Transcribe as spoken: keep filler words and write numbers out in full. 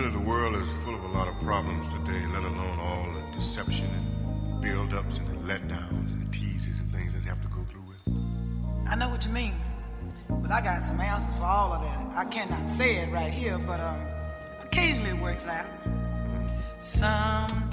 Really, the world is full of a lot of problems today, let alone all the deception and build-ups and the letdowns and the teases and things that you have to go through with. I know what you mean, but I got some answers for all of that. I cannot say it right here, but um, occasionally it works out. Some